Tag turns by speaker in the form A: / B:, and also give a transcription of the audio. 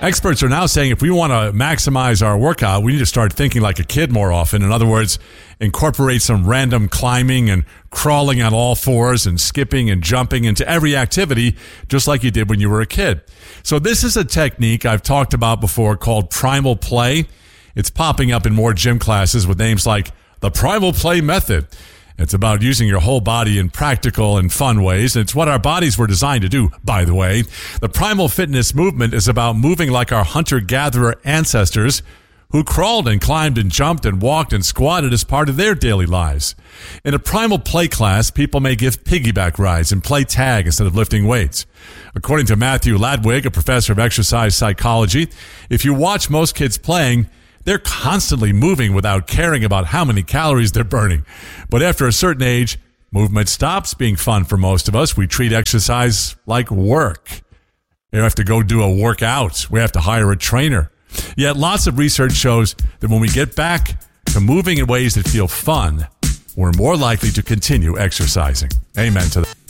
A: Experts are now saying if we want to maximize our workout, we need to start thinking like a kid more often. In other words, incorporate some random climbing and crawling on all fours and skipping and jumping into every activity, just like you did when you were a kid. So this is a technique I've talked about before called primal play. It's popping up in more gym classes with names like the primal play method. It's about using your whole body in practical and fun ways. It's what our bodies were designed to do, by the way. The primal fitness movement is about moving like our hunter-gatherer ancestors who crawled and climbed and jumped and walked and squatted as part of their daily lives. In a primal play class, people may give piggyback rides and play tag instead of lifting weights. According to Matthew Ladwig, a professor of exercise psychology, if you watch most kids playing, they're constantly moving without caring about how many calories they're burning. But after a certain age, movement stops being fun for most of us. We treat exercise like work. You have to go do a workout. We have to hire a trainer. Yet lots of research shows that when we get back to moving in ways that feel fun, we're more likely to continue exercising. Amen to that.